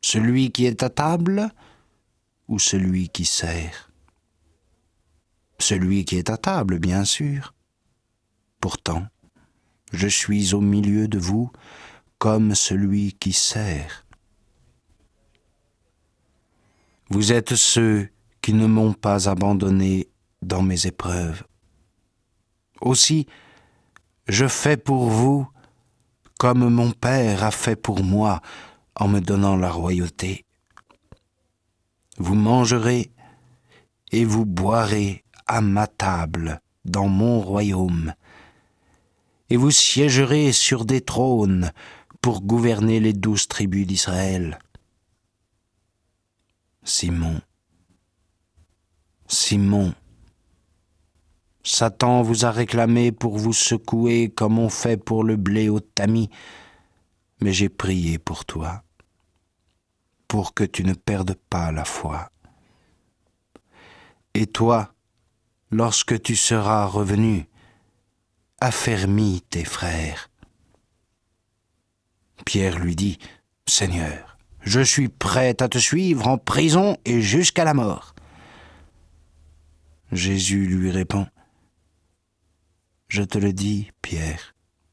Celui qui est à table ou celui qui sert? Celui qui est à table, bien sûr. Pourtant, je suis au milieu de vous comme celui qui sert. Vous êtes ceux qui ne m'ont pas abandonné dans mes épreuves. Aussi, je fais pour vous comme mon Père a fait pour moi en me donnant la royauté. Vous mangerez et vous boirez à ma table dans mon royaume, et vous siégerez sur des trônes pour gouverner les 12 tribus d'Israël. Simon, Simon, Satan vous a réclamé pour vous secouer comme on fait pour le blé au tamis, mais j'ai prié pour toi, pour que tu ne perdes pas la foi. Et toi, lorsque tu seras revenu, affermis tes frères. Pierre lui dit, « Seigneur, je suis prêt à te suivre en prison et jusqu'à la mort. » Jésus lui répond, « Je te le dis, Pierre,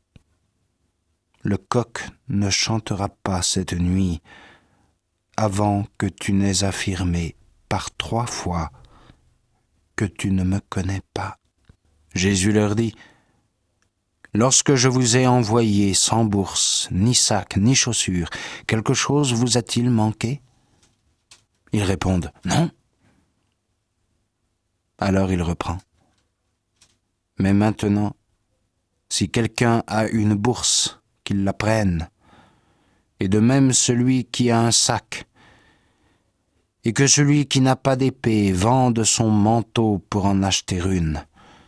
le coq ne chantera pas cette nuit avant que tu n'aies affirmé par 3 fois que tu ne me connais pas. » Jésus leur dit, « Lorsque je vous ai envoyé sans bourse, ni sac, ni chaussures, quelque chose vous a-t-il manqué ?» Ils répondent, « Non. » Alors il reprend, « Mais maintenant, si quelqu'un a une bourse, qu'il la prenne, et de même celui qui a un sac, et que celui qui n'a pas d'épée vende son manteau pour en acheter une.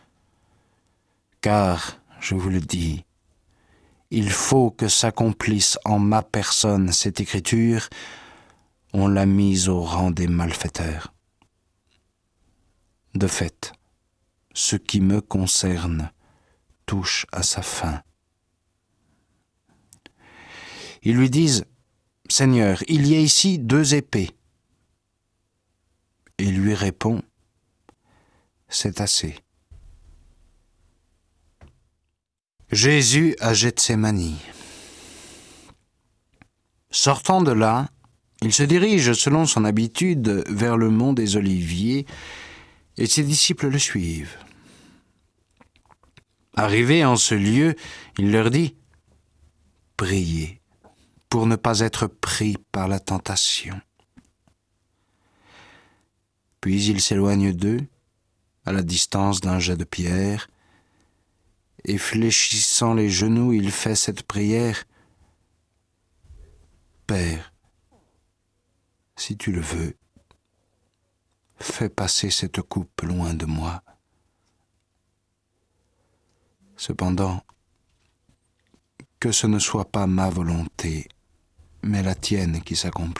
Car, je vous le dis, il faut que s'accomplisse en ma personne cette écriture, on l'a mise au rang des malfaiteurs. De fait, ce qui me concerne touche à sa fin. » Ils lui disent, « Seigneur, il y a ici 2 épées. » Il lui répond, « C'est assez. » Jésus à Gethsémani. Sortant de là, il se dirige selon son habitude vers le mont des Oliviers et ses disciples le suivent. Arrivé en ce lieu, il leur dit, « Priez pour ne pas être pris par la tentation. » Puis il s'éloigne d'eux, à la distance d'un jet de pierre, et fléchissant les genoux, il fait cette prière, « Père, si tu le veux, fais passer cette coupe loin de moi. Cependant, que ce ne soit pas ma volonté, mais la tienne qui s'accomplisse. »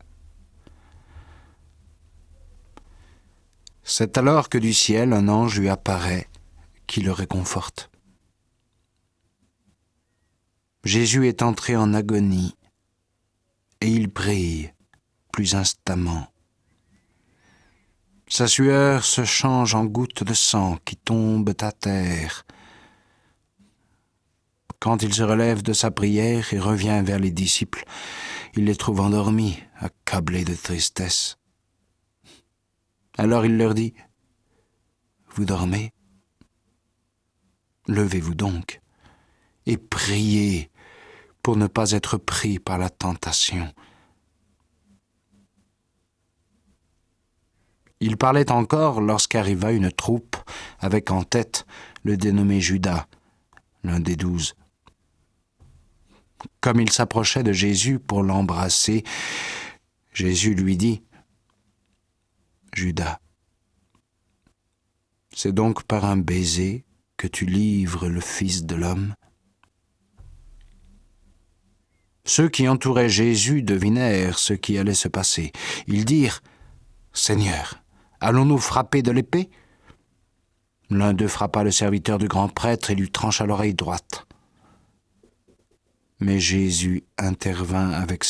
C'est alors que du ciel un ange lui apparaît qui le réconforte. Jésus est entré en agonie et il brille plus instamment. Sa sueur se change en gouttes de sang qui tombent à terre. Quand il se relève de sa prière et revient vers les disciples, il les trouve endormis, accablés de tristesse. Alors il leur dit, « Vous dormez ? Levez-vous donc et priez pour ne pas être pris par la tentation. » Il parlait encore lorsqu'arriva une troupe avec en tête le dénommé Judas, l'un des 12. Comme il s'approchait de Jésus pour l'embrasser, Jésus lui dit, « Judas, c'est donc par un baiser que tu livres le Fils de l'homme ?» Ceux qui entouraient Jésus devinèrent ce qui allait se passer. Ils dirent, « Seigneur, allons-nous frapper de l'épée ?» L'un d'eux frappa le serviteur du grand prêtre et lui trancha l'oreille droite. Mais Jésus intervint avec